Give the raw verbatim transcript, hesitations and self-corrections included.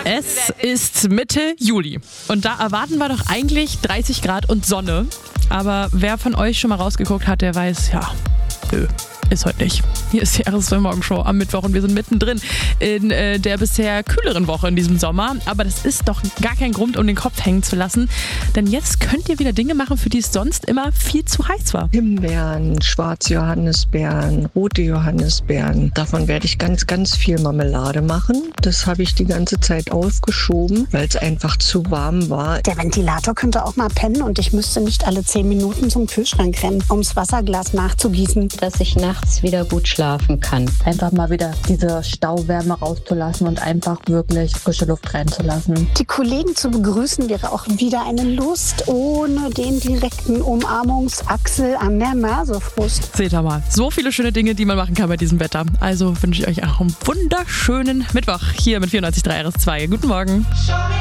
Es ist Mitte Juli und da erwarten wir doch eigentlich dreißig Grad und Sonne. Aber wer von euch schon mal rausgeguckt hat, der weiß, ja, nö. Ist heute nicht. Hier ist die R S zwei-Morgenshow am Mittwoch und wir sind mittendrin in äh, der bisher kühleren Woche in diesem Sommer. Aber das ist doch gar kein Grund, um den Kopf hängen zu lassen. Denn jetzt könnt ihr wieder Dinge machen, für die es sonst immer viel zu heiß war. Himbeeren, schwarze Johannisbeeren, rote Johannisbeeren. Davon werde ich ganz, ganz viel Marmelade machen. Das habe ich die ganze Zeit aufgeschoben, weil es einfach zu warm war. Der Ventilator könnte auch mal pennen und ich müsste nicht alle zehn Minuten zum Kühlschrank rennen, ums Wasserglas nachzugießen. Dass ich nachts wieder gut schlafen kann. Einfach mal wieder diese Stauwärme rauszulassen und einfach wirklich frische Luft reinzulassen. Die Kollegen zu begrüßen wäre auch wieder eine Lust, ohne den direkten Umarmungsachsel an der Nasefrust. Seht ihr mal, so viele schöne Dinge, die man machen kann bei diesem Wetter. Also wünsche ich euch auch einen wunderschönen Mittwoch hier mit vierundneunzig Komma drei R S zwei. Guten Morgen.